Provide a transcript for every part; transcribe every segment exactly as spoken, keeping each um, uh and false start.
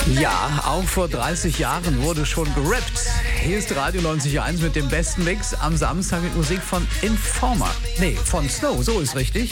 Ja, auch vor dreißig Jahren wurde schon gerappt. Hier ist Radio neunzig Komma eins mit dem besten Mix am Samstag mit Musik von Informer. Nee, von Snow, so ist richtig.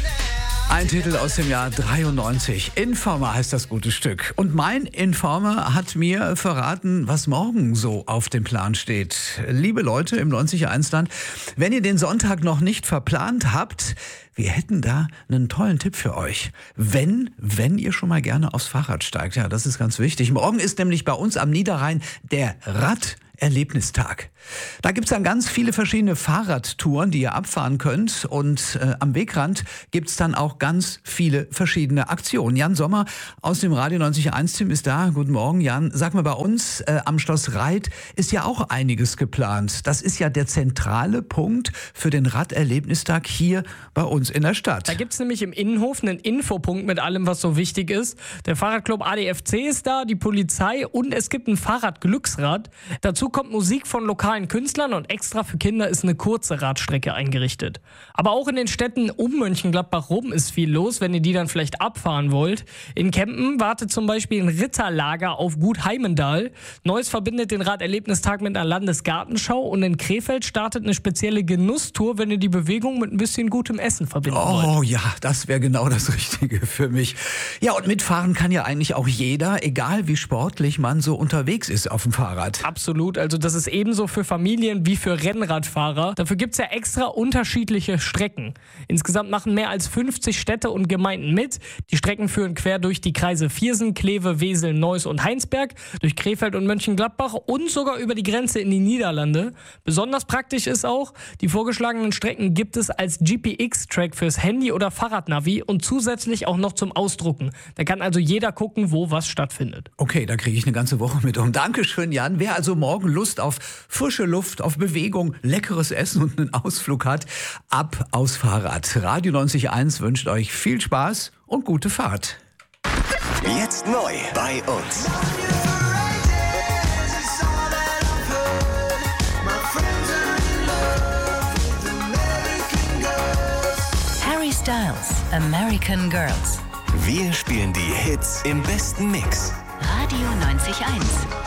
Ein Titel aus dem Jahr dreiundneunzig. Informer heißt das gute Stück. Und mein Informer hat mir verraten, was morgen so auf dem Plan steht. Liebe Leute im neunzig Komma eins Land, wenn ihr den Sonntag noch nicht verplant habt, wir hätten da einen tollen Tipp für euch. Wenn, wenn ihr schon mal gerne aufs Fahrrad steigt. Ja, das ist ganz wichtig. Morgen ist nämlich bei uns am Niederrhein der Rad Erlebnistag. Da gibt's dann ganz viele verschiedene Fahrradtouren, die ihr abfahren könnt. Und äh, am Wegrand gibt's dann auch ganz viele verschiedene Aktionen. Jan Sommer aus dem Radio neunzig Komma eins Team ist da. Guten Morgen, Jan. Sag mal, bei uns äh, am Schloss Reit ist ja auch einiges geplant. Das ist ja der zentrale Punkt für den Raderlebnistag hier bei uns in der Stadt. Da gibt's nämlich im Innenhof einen Infopunkt mit allem, was so wichtig ist. Der Fahrradclub A D F C ist da, die Polizei und es gibt ein Fahrradglücksrad. Dazu kommt Musik von lokalen Künstlern und extra für Kinder ist eine kurze Radstrecke eingerichtet. Aber auch in den Städten um Mönchengladbach rum ist viel los, wenn ihr die dann vielleicht abfahren wollt. In Kempen wartet zum Beispiel ein Ritterlager auf Gut Heimendal. Neuss verbindet den Raderlebnistag mit einer Landesgartenschau und in Krefeld startet eine spezielle Genusstour, wenn ihr die Bewegung mit ein bisschen gutem Essen verbinden wollt. Oh ja, das wäre genau das Richtige für mich. Ja, und mitfahren kann ja eigentlich auch jeder, egal wie sportlich man so unterwegs ist auf dem Fahrrad. Absolut, also das ist ebenso für Familien wie für Rennradfahrer. Dafür gibt es ja extra unterschiedliche Strecken. Insgesamt machen mehr als fünfzig Städte und Gemeinden mit. Die Strecken führen quer durch die Kreise Viersen, Kleve, Wesel, Neuss und Heinsberg, durch Krefeld und Mönchengladbach und sogar über die Grenze in die Niederlande. Besonders praktisch ist auch, die vorgeschlagenen Strecken gibt es als G P X-Track fürs Handy oder Fahrradnavi und zusätzlich auch noch zum Ausdrucken. Da kann also jeder gucken, wo was stattfindet. Okay, da kriege ich eine ganze Woche mit um. Dankeschön, Jan. Wer also morgen Lust auf frische Luft, auf Bewegung, leckeres Essen und einen Ausflug hat, ab aufs Fahrrad. Radio neunzig Komma eins wünscht euch viel Spaß und gute Fahrt. Jetzt neu bei uns. Harry Styles, American Girls. Wir spielen die Hits im besten Mix. Radio neunzig Komma eins.